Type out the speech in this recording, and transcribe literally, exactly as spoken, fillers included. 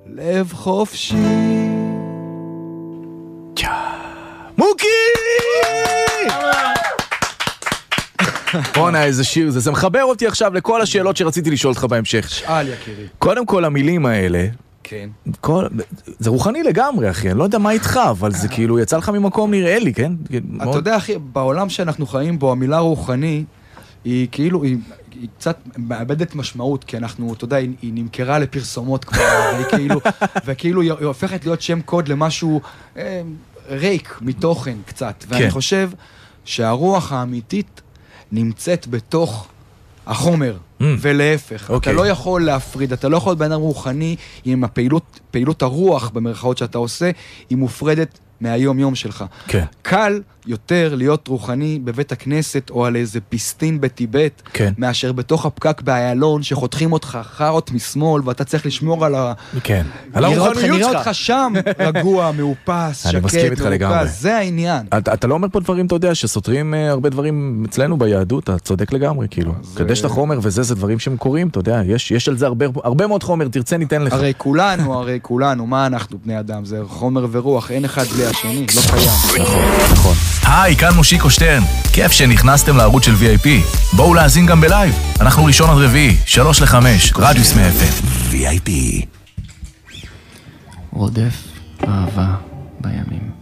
לב חופשי. מוקי! בוא'נה, איזה שיר זה. זה מחבר אותי עכשיו לכל השאלות שרציתי לשאול אותך בהמשך. שאל, יקירי. קודם כל, המילים האלה, כן. כל... זה רוחני לגמרי, אחי. אני לא יודע מה איתך, אבל זה כאילו יצא לך ממקום נראה לי, כן? אתה יודע, אחי, בעולם שאנחנו חיים בו, המילה רוחני, היא כאילו, היא, היא קצת מאבדת משמעות, כי אנחנו, אתה יודע, היא, היא נמכרה לפרסומות כבר, והיא כאילו, וכאילו היא הופכת להיות שם קוד למשהו אה, ריק מתוכן קצת. ואני כן. חושב שהרוח האמיתית נמצאת בתוך החומר, mm. ולהפך. Okay. אתה לא יכול להפריד, אתה לא יכול בן אדם רוחני, אם הפעילות, פעילות הרוח במרכאות שאתה עושה, היא מופרדת מהיום יום שלך. כן. קל יותר להיות רוחני בבית הכנסת, או על איזה פיסטין בטיבט, כן. מאשר בתוך הפקק באיילון, שחותכים אותך חרות משמאל, ואתה צריך לשמור על ה... כן. על הרוחניות שלך. נראה אותך שם רגוע, מאופס, שקט, מאופס, זה העניין. אתה, אתה לא אומר פה דברים, אתה יודע, שסותרים uh, הרבה דברים אצלנו ביהדות, אתה צודק לגמרי, כאילו. קדש את החומר וזה, זה דברים שהם קוראים, אתה יודע, יש, יש על זה הרבה, הרבה מאוד חומר, תרצה ניתן לך. הרי כולנו, הרי כולנו, מה אנחנו בני אדם? זה חומר ורוח, אין אחד בלי השני, לא קיים. נכון, נכון. היי, כאן מושיקו שטרן. כיף שנכנסתם לערוץ של וי איי פי. בואו להאזין גם בלייב. אנחנו ראשון עד רביעי, שלוש לחמש, רדיוס מאפן. וי איי פי. רודף אהבה בימים.